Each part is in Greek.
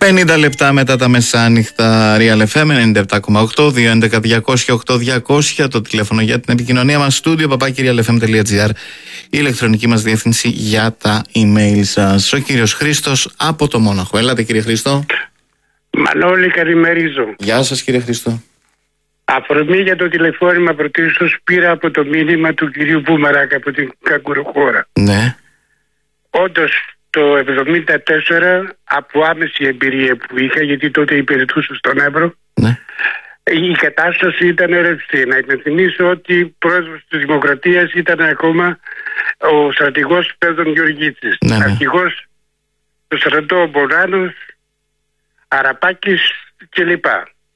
50 λεπτά μετά τα μεσάνυχτα, Real FM 97,8, 211-200-8200, το τηλέφωνο για την επικοινωνία μας, στούντιο @realfm.gr, η ηλεκτρονική μας διεύθυνση για τα email σας. Ο κύριος Χρήστος από το Μόναχο. Έλατε κύριε Χρήστο. Μανώλη, καλημερίζω. Γεια σας κύριε Χρήστο. Αφορμή για το τηλεφώνημα πρωτίστως πήρα από το μήνυμα του κυρίου Πουμαράκα από την Καγκουροχώρα. Ναι. Όντως το 1974, από άμεση εμπειρία που είχα, γιατί τότε υπηρετούσα στον Εύρο, Ναι. η κατάσταση ήταν ρευστή. Να υπενθυμίσω ότι πρόεδρος της Δημοκρατίας ήταν ακόμα ο στρατηγός Πέδων Γεωργίτσης. Ναι, ναι. Αρχηγός του στρατό ο Μπογάνος, Αραπάκης κλπ.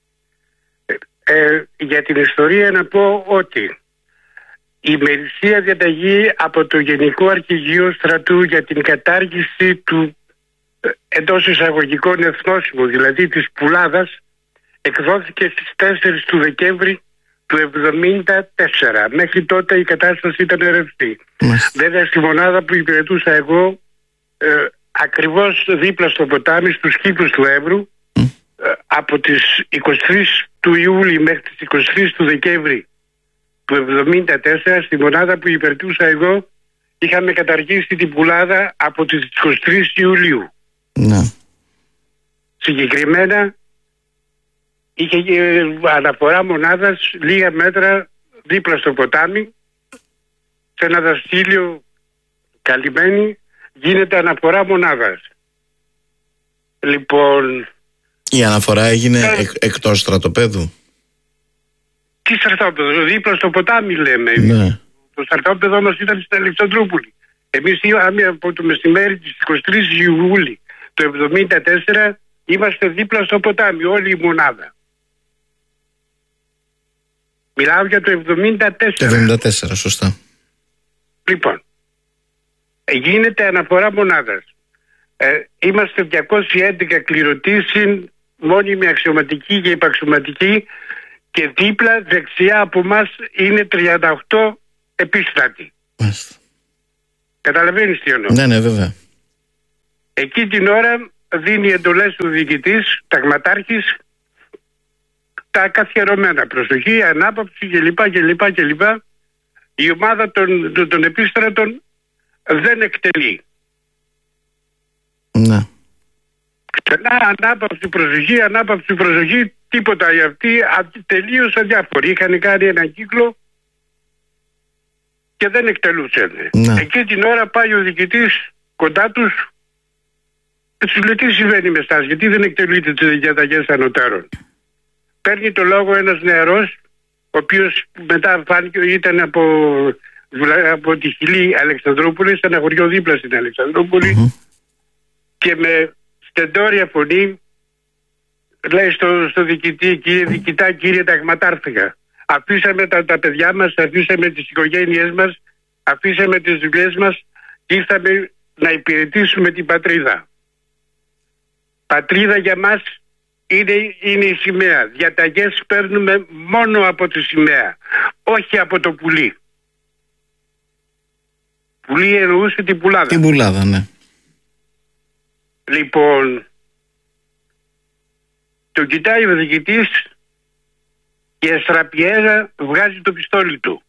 Για την ιστορία να πω ότι η ημερησία διαταγή από το Γενικό Αρχηγείο Στρατού για την κατάργηση του εντός εισαγωγικών εθνόσημου, δηλαδή της Πουλάδας, εκδόθηκε στις 4 του Δεκέμβρη του 1974. Μέχρι τότε η κατάσταση ήταν ρευστή. Βέβαια στη μονάδα που υπηρετούσα εγώ, ακριβώς δίπλα στο ποτάμι, στους κύκλους του Εύρου, από τις 23 του Ιούλη μέχρι τις 23 του Δεκέμβρη του 1974, στη μονάδα που υπηρετούσα εγώ, είχαμε καταργήσει την Πουλάδα από τις 23 Ιουλίου. Ναι. Συγκεκριμένα είχε αναφορά μονάδας λίγα μέτρα δίπλα στο ποτάμι, σε ένα δαστήλιο καλυμμένη, γίνεται αναφορά μονάδας. Λοιπόν, η αναφορά έγινε εκτός στρατοπέδου. Τι στρατόπεδο, δίπλα στο ποτάμι λέμε. Ναι. Το στρατόπεδο μας ήταν στην Αλεξανδρούπολη. Εμείς είχαμε από το μεσημέρι της 23 Ιουλίου το 1974, είμαστε δίπλα στο ποτάμι, όλη η μονάδα. Μιλάω για το 1974. Το 1974, σωστά. Λοιπόν, γίνεται αναφορά μονάδας. Είμαστε 211 κληρωτήσιν, μόνιμη αξιωματική και υπαξιωματική, και δίπλα δεξιά από μας είναι 38 επίστρατοι. Μάλιστα. Καταλαβαίνεις τι εννοώ? Ναι, ναι, βέβαια. Εκεί την ώρα δίνει εντολές ο διοικητής, ταγματάρχης, τα καθιερωμένα, προσοχή, ανάπαυση κλπ. Η ομάδα των επίστρατων δεν εκτελεί. Ναι. Ξανά ανάπαυση, προσοχή, τίποτα. Οι αυτοί τελείως αδιάφοροι. Είχαν κάνει έναν κύκλο και δεν εκτελούσαν. Ναι. Εκεί την ώρα πάει ο διοικητής κοντά τους και τους λέει τι συμβαίνει με εσάς, γιατί δεν εκτελείτε τις διαταγές ανωτέρων. Παίρνει το λόγο ένας νεαρός, ο οποίος μετά φάνηκε ήταν από τη Χιλή Αλεξανδρούπολη, σε ένα χωριό δίπλα στην Αλεξανδρούπολη, και με στεντόρια φωνή λέει στο διοικητή, κύριε διοικητά, κύριε ταγματάρχηγα, αφήσαμε τα παιδιά μας, αφήσαμε τις οικογένειές μας, αφήσαμε τις δουλειές μας και ήρθαμε να υπηρετήσουμε την πατρίδα. Πατρίδα για μας είναι η σημαία. Διαταγές παίρνουμε μόνο από τη σημαία, όχι από το πουλί. Πουλί εννοούσε την Πουλάδα. Την Πουλάδα, ναι. Λοιπόν, το κοιτάει ο διοικητής και αστραπιέρα βγάζει το πιστόλι του.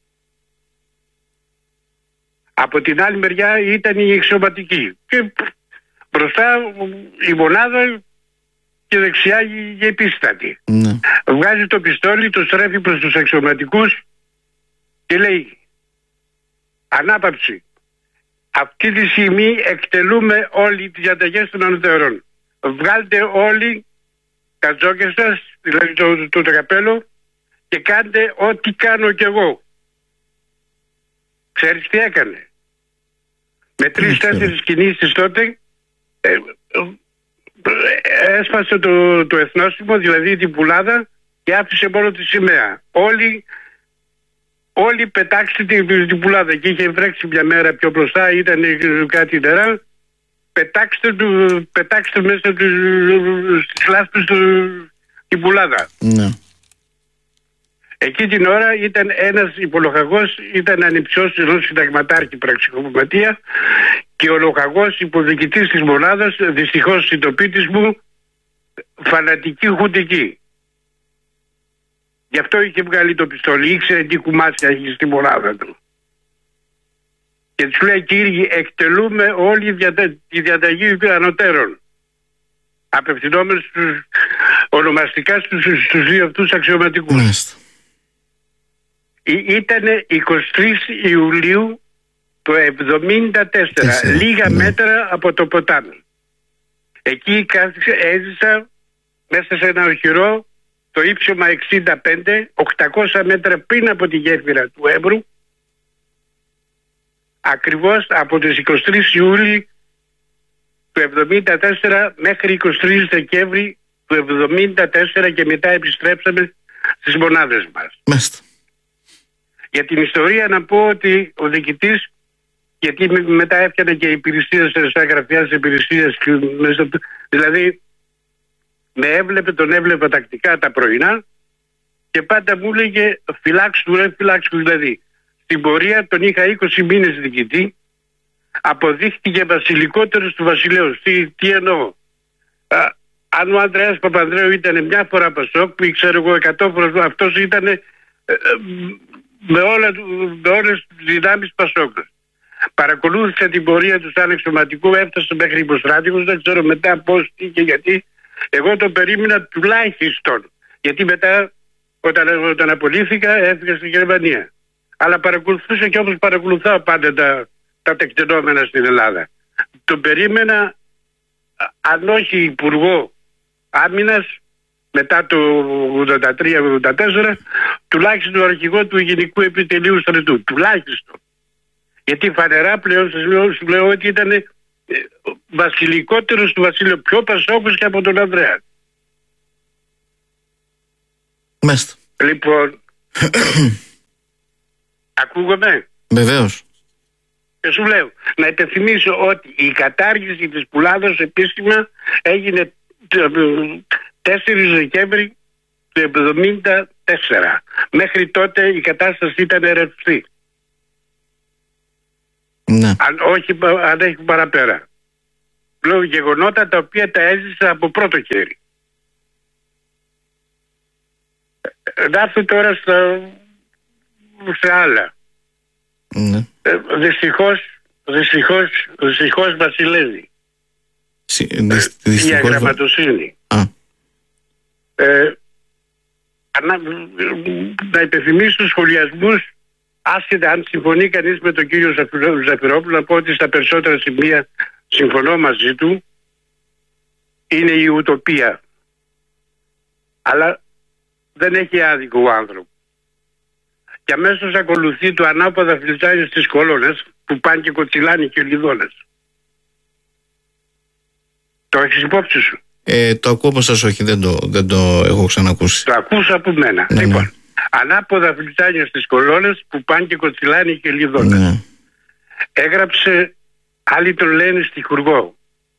Από την άλλη μεριά ήταν η εξωματική και μπροστά η μονάδα και δεξιά η επίστατη. Ναι. Βγάζει το πιστόλι, το στρέφει προς τους αξιωματικούς και λέει ανάπαυση. Αυτή τη στιγμή εκτελούμε όλοι τις διαταγές των ανωτερών. Βγάλτε όλοι τα τζόκερ σας, δηλαδή το καπέλο, και κάντε ό,τι κάνω κι εγώ. Ξέρεις τι έκανε? Με 3-4 κινήσεις τότε έσπασε το εθνόσημο, δηλαδή την Πουλάδα, και άφησε μόνο τη σημαία. Όλοι πετάξτε την Πουλάδα. Και είχε βρέξει μια μέρα πιο μπροστά, ήταν κάτι νερά. Πετάξτε μέσα στις λάσπες την Πουλάδα. Ναι. Εκεί την ώρα ήταν ένας υπολοχαγός, ήταν ανιψιός ενός συνταγματάρχη πραξικοπηματία, και ο λοχαγός υποδιοικητής της μονάδας, δυστυχώς συντοπίτης μου, φανατική χουντική. Γι' αυτό είχε βγάλει το πιστόλι, ήξερε τι κουμάσια έχει στη μονάδα του. Και τους λέει, κύριοι, εκτελούμε όλη τη διαταγή των ανωτέρων. Απευθυνόμενοι ονομαστικά στους δύο αυτούς αξιωματικούς. Ήτανε 23 Ιουλίου το 1974, λίγα μέτρα από το ποτάμι. Εκεί έζησα μέσα σε ένα οχυρό, το ύψωμα 65, 800 μέτρα πριν από τη γέφυρα του Εύρου, ακριβώς από τις 23 Ιούλη του 1974 μέχρι 23 Δεκέμβρη του 1974 και μετά επιστρέψαμε στις μονάδες μας. Μάλιστα. Για την ιστορία να πω ότι ο διοικητής, γιατί μετά έφτιανε και υπηρεσίες, σαν γραφιάς υπηρεσίες, δηλαδή τον έβλεπε τακτικά τα πρωινά και πάντα μου έλεγε φυλάξου δηλαδή. Στην πορεία τον είχα 20 μήνες διοικητή, αποδείχτηκε βασιλικότερος του βασιλέως. Τι εννοώ? Αν ο Ανδρέας Παπανδρέου ήταν μια φορά Πασόκ, που ξέρω εγώ 100 φορές, αυτός ήταν με όλες τις δυνάμεις Πασόκ. Παρακολούθησα την πορεία του σαν εξωματικού, έφτασε μέχρι υποστράτηγος, δεν ξέρω μετά πώς, τι και γιατί. Εγώ τον περίμενα τουλάχιστον, γιατί μετά όταν απολύθηκα έφυγα στη Γερμανία. Αλλά παρακολουθούσα και όπως παρακολουθάω πάντα τα τεκτενόμενα στην Ελλάδα. Τον περίμενα, αν όχι υπουργό άμυνας, μετά το 83-84, τουλάχιστον αρχηγό του Γενικού Επιτελείου Στρατού. Τουλάχιστον. Γιατί φανερά πλέον σου λέω ότι ήταν βασιλικότερος του βασίλειου, πιο Πασόκος και από τον Ανδρέα. Μάλιστα. Λοιπόν, ακούγομαι? Βεβαίως. Και σου λέω, να υπενθυμίσω ότι η κατάργηση της Πουλάδος επίσημα έγινε 4 Δεκέμβρη του 1974. Μέχρι τότε η κατάσταση ήταν ρευστή. Ναι. Αν έχει παραπέρα. Λέω γεγονότα τα οποία τα έζησα από πρώτο χέρι. Να έρθω τώρα σε άλλα. Ναι. Δυστυχώς βασιλεύει η αγραμματοσύνη. Να υπενθυμίσω στους σχολιασμούς, άσχετα αν συμφωνεί κανείς με τον κύριο Ζαφυρόπουλο, να πω ότι στα περισσότερα σημεία συμφωνώ μαζί του, είναι η ουτοπία. Αλλά δεν έχει άδικο ο άνθρωπος. Και αμέσως ακολουθεί το ανάποδα φλιτζάρι στις κολόνες που πάνε και κοτσιλάνε και λιδώνες. Το έχεις υπόψη σου? Το ακούω από σας, όχι, δεν το έχω ξανακούσει. Το ακούσα από μένα. Ναι, λοιπόν, ναι. Ανάποδα φλιτζάρια στις κολόνες που πάνε και κοτσιλάνε και λιδώνες. Ναι. Έγραψε, άλλοι τον λένε στιχουργό.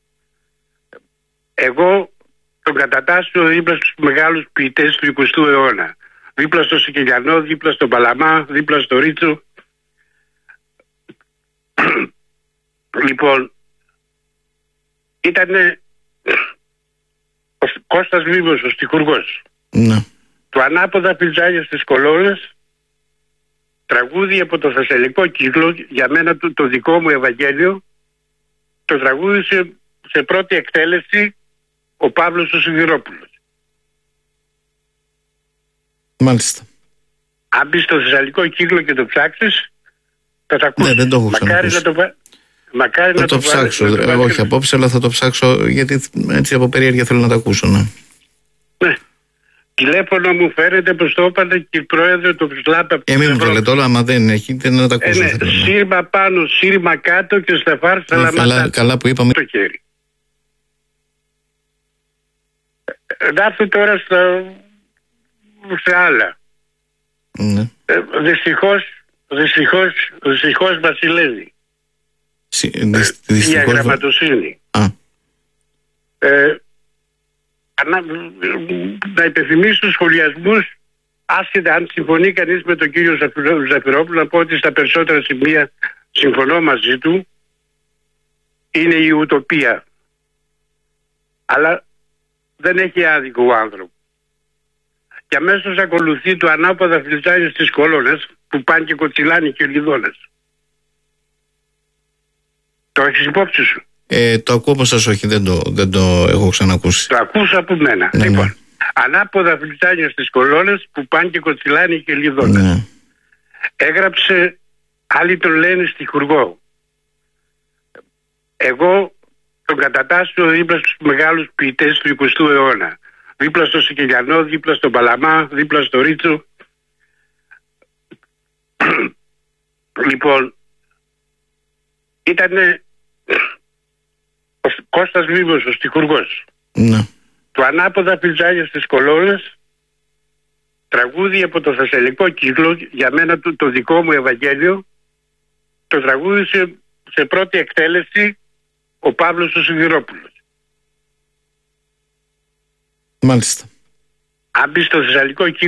Εγώ τον κατατάσσω δίπλα στους μεγάλους ποιητές του 20ου αιώνα. Δίπλα στο Σικελιανό, δίπλα στον Παλαμά, δίπλα στο Ρίτσο. Λοιπόν, ήτανε ο Κώστας Βίβος, ο στιχουργός. Ναι. Το ανάποδα φλιτζάρια στις κολόνες, τραγούδι από το Θεσσαλικό Κύκλο, για μένα το δικό μου Ευαγγέλιο, το τραγούδισε σε πρώτη εκτέλεση ο Παύλος ο Σιδηρόπουλος. Μάλιστα. Αν μπεις στο Θεσσαλικό Κύκλο και το ψάξεις, θα τα ακούσεις. Ναι, δεν το έχω ξανακούσει. Μακάρι θα να το ψάξω. Όχι απόψε, αλλά θα το ψάξω, γιατί έτσι από περίεργεια θέλω να τα ακούσω. Ναι. Ναι. Τηλέφωνο μου φέρετε πως το έπανε και η πρόεδρο του Φυσλάπα. Μην μου το λέτε όλα, άμα δεν έχει, δεν να τα ακούσω. Ναι. Σύρμα πάνω, σύρμα κάτω και στα φάρσα λαμάτα. Καλά που είπαμε. Το χέρι. Να έρθω τώρα σε άλλα. Ναι. Δυστυχώς βασιλεύει η αγραμματοσύνη. Να υπενθυμίσω στους σχολιασμούς, άσχετα αν συμφωνεί κανείς με τον κύριο Ζαφυρόπουλο, να πω ότι στα περισσότερα σημεία συμφωνώ μαζί του, είναι η ουτοπία. Αλλά δεν έχει άδικο ο άνθρωπος. Και αμέσως ακολουθεί το ανάποδα φιλτράνιο στις κολόνες που πάνε και κοτσιλάνε οι κερκιδόνες. Το έχεις υπόψη σου? Το ακούω από σας, όχι, δεν το έχω ξανακούσει. Το ακούσα από μένα. Ναι, Λοιπόν, ναι. ανάποδα φιλτράνιο στις κολόνες που πάνε και κοτσιλάνε οι κερκιδόνες. Ναι. Έγραψε, άλλοι τον λένε στιχουργό. Εγώ τον κατατάσσω δίπλα στους μεγάλους ποιητές του 20ου αιώνα. Δίπλα στο Σικελιανό, δίπλα στον Παλαμά, δίπλα στο Ρίτσο. Λοιπόν, ήτανε ο Κώστας Βίβος, ο στιχουργός. Ναι. Το ανάποδα φιλτράνιο στις κολόνες, τραγούδι από το Θεσσαλικό Κύκλο, για μένα το δικό μου Ευαγγέλιο, το τραγούδισε σε πρώτη εκτέλεση ο Παύλος ο Σιδηρόπουλος. Μάλιστα. Αν μπει στο Θεσσαλικό Κύκλο